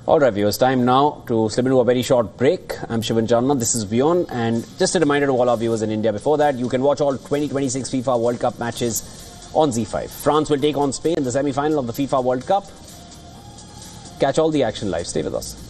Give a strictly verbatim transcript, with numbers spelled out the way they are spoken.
All right, viewers, time now to slip into a very short break. I'm Shivan Chandna, this is Beyond, and just a reminder to all our viewers in India before that, you can watch all twenty twenty-six FIFA World Cup matches on Z five. France will take on Spain in the semi-final of the FIFA World Cup. Catch all the action live. Stay with us.